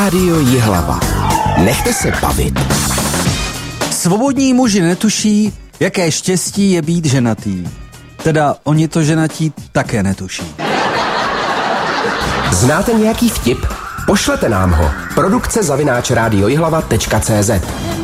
Rádio Jihlava. Nechte se bavit. Svobodní muži netuší, jaké štěstí je být ženatý. Teda oni to ženatí také netuší. Znáte nějaký vtip? Pošlete nám ho. Produkce @radiojihlava.cz